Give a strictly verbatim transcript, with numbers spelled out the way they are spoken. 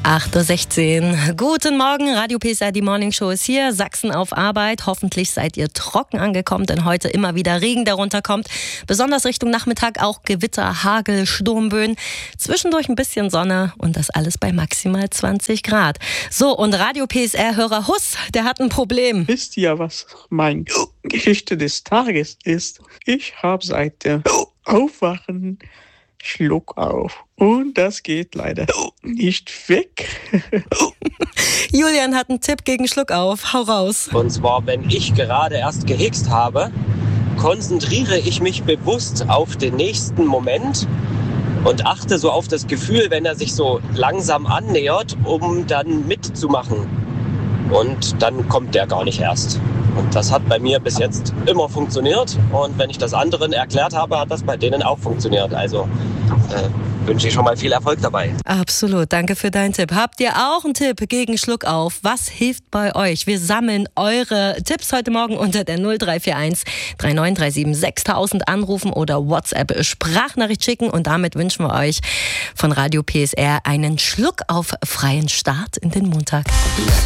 acht Uhr sechzehn. Guten Morgen, Radio P S R, die Morning Show ist hier. Sachsen auf Arbeit. Hoffentlich seid ihr trocken angekommen, denn heute immer wieder Regen, der runterkommt. Besonders Richtung Nachmittag auch Gewitter, Hagel, Sturmböen. Zwischendurch ein bisschen Sonne und das alles bei maximal zwanzig Grad. So, und Radio P S R-Hörer Huss, der hat ein Problem. Wisst ihr, was meine Geschichte des Tages ist? Ich habe seit dem Aufwachen Schluck auf. Und das geht leider nicht weg. Julian hat einen Tipp gegen Schluck auf. Hau raus. Und zwar, wenn ich gerade erst gehickst habe, konzentriere ich mich bewusst auf den nächsten Moment und achte so auf das Gefühl, wenn er sich so langsam annähert, um dann mitzumachen. Und dann kommt der gar nicht erst. Und das hat bei mir bis jetzt immer funktioniert. Und wenn ich das anderen erklärt habe, hat das bei denen auch funktioniert. Also äh, wünsche ich schon mal viel Erfolg dabei. Absolut, danke für deinen Tipp. Habt ihr auch einen Tipp gegen Schluck auf? Was hilft bei euch? Wir sammeln eure Tipps heute Morgen unter der null drei vier eins drei neun drei sieben sechstausend anrufen oder WhatsApp Sprachnachricht schicken. Und damit wünschen wir euch von Radio P S R einen Schluck auf freien Start in den Montag.